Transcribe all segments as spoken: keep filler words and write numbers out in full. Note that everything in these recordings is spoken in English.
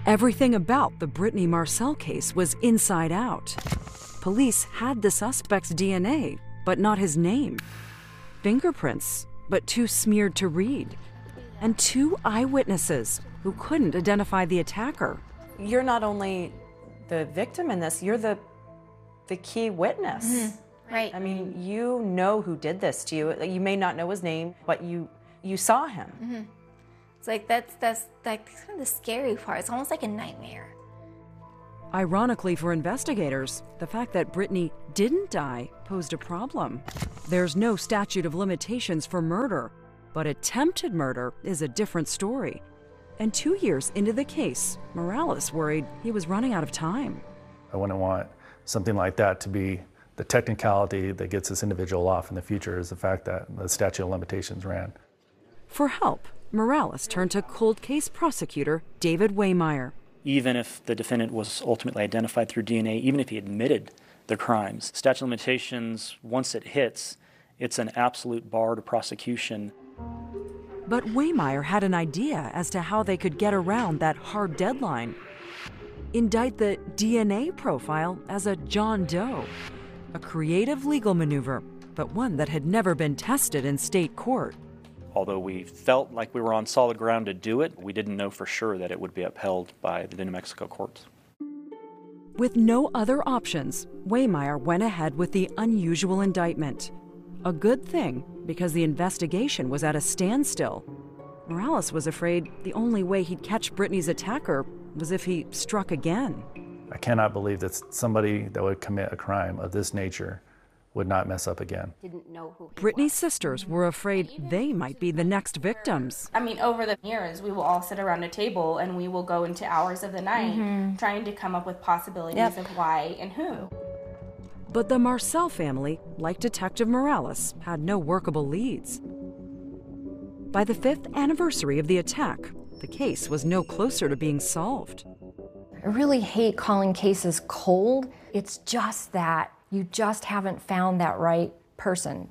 Everything about the Brittany Marcel case was inside out. Police had the suspect's D N A, but not his name. Fingerprints, but too smeared to read. And two eyewitnesses who couldn't identify the attacker. You're not only the victim in this, you're the the key witness. Mm-hmm. Right. I mean, you know who did this to you. You may not know his name, but you you saw him. Mm-hmm. It's like that's that's like kind of the scary part. It's almost like a nightmare. Ironically for investigators, the fact that Brittany didn't die posed a problem. There's no statute of limitations for murder, but attempted murder is a different story. And two years into the case, Morales worried he was running out of time. I wouldn't want something like that to be the technicality that gets this individual off in the future, is the fact that the statute of limitations ran. For help, Morales turned to cold case prosecutor David Wehmeyer. Even if the defendant was ultimately identified through D N A, even if he admitted the crimes, statute of limitations, once it hits, it's an absolute bar to prosecution. But Wehmeyer had an idea as to how they could get around that hard deadline. Indict the D N A profile as a John Doe. A creative legal maneuver, but one that had never been tested in state court. Although we felt like we were on solid ground to do it, we didn't know for sure that it would be upheld by the New Mexico courts. With no other options, Wehmeyer went ahead with the unusual indictment. A good thing, because the investigation was at a standstill. Morales was afraid the only way he'd catch Brittany's attacker was if he struck again. I cannot believe that somebody that would commit a crime of this nature would not mess up again. Didn't know who he Brittany's was. sisters were afraid they might be the next victims. I mean, over the years, we will all sit around a table and we will go into hours of the night mm-hmm. trying to come up with possibilities yep. of why and who. But the Marcel family, like Detective Morales, had no workable leads. By the fifth anniversary of the attack, the case was no closer to being solved. I really hate calling cases cold. It's just that you just haven't found that right person.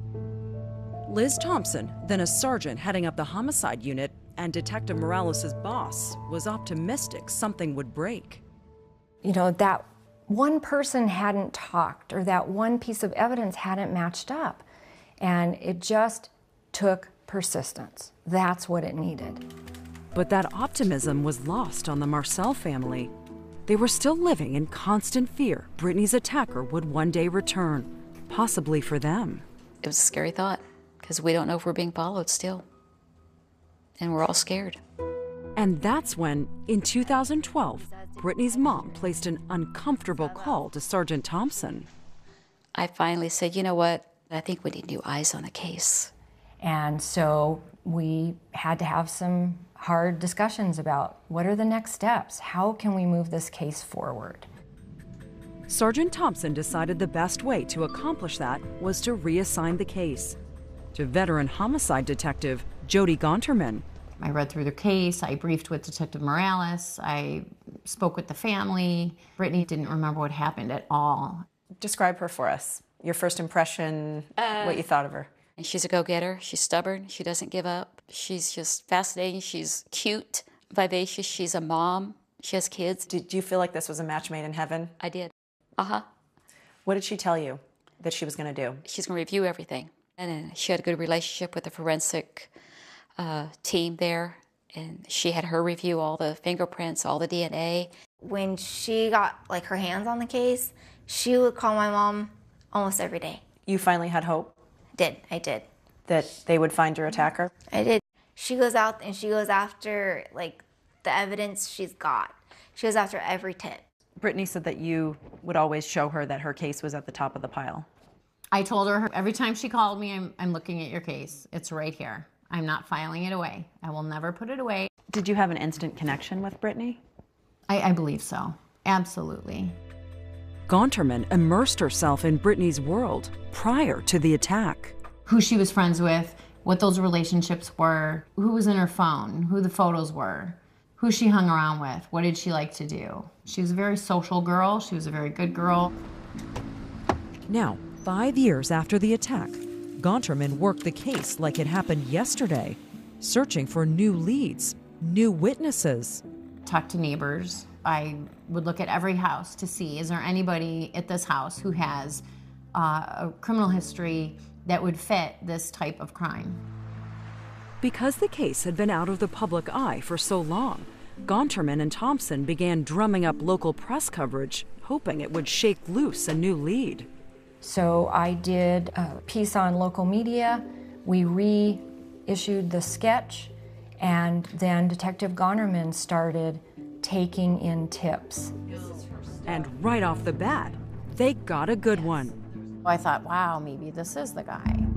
Liz Thompson, then a sergeant heading up the homicide unit and Detective Morales' boss, was optimistic something would break. You know, that one person hadn't talked, or that one piece of evidence hadn't matched up. And it just took persistence. That's what it needed. But that optimism was lost on the Marcel family. They were still living in constant fear Brittany's attacker would one day return, possibly for them. It was a scary thought, because we don't know if we're being followed still. And we're all scared. And that's when, in two thousand twelve, Brittany's mom placed an uncomfortable call to Sergeant Thompson. I finally said, you know what, I think we need new eyes on the case. And so we had to have some hard discussions about what are the next steps? How can we move this case forward? Sergeant Thompson decided the best way to accomplish that was to reassign the case to veteran homicide detective Jody Gonterman. I read through the case, I briefed with Detective Morales, I spoke with the family. Brittany didn't remember what happened at all. Describe her for us. Your first impression, uh, what you thought of her. And she's a go-getter, she's stubborn, she doesn't give up. She's just fascinating, she's cute, vivacious, she's a mom, she has kids. Did you feel like this was a match made in heaven? I did, uh-huh. What did she tell you that she was gonna do? She's gonna review everything. And she had a good relationship with the forensic uh, team there. And she had her review all the fingerprints, all the D N A. When she got like her hands on the case, she would call my mom almost every day. You finally had hope? Did, I did. That they would find your attacker? I did. She goes out and she goes after like the evidence she's got. She goes after every tip. Brittany said that you would always show her that her case was at the top of the pile. I told her every time she called me, I'm, I'm looking at your case. It's right here. I'm not filing it away. I will never put it away. Did you have an instant connection with Brittany? I, I believe so. Absolutely. Gonterman immersed herself in Brittany's world prior to the attack. Who she was friends with, what those relationships were, who was in her phone, who the photos were, who she hung around with, what did she like to do. She was a very social girl. She was a very good girl. Now, five years after the attack, Gonterman worked the case like it happened yesterday, searching for new leads, new witnesses. talk to neighbors. I would look at every house to see, is there anybody at this house who has uh, a criminal history that would fit this type of crime? Because the case had been out of the public eye for so long, Gaunterman and Thompson began drumming up local press coverage, hoping it would shake loose a new lead. So I did a piece on local media. We reissued the sketch, and then Detective Gaunterman started taking in tips. And right off the bat, they got a good one. I thought, wow, maybe this is the guy.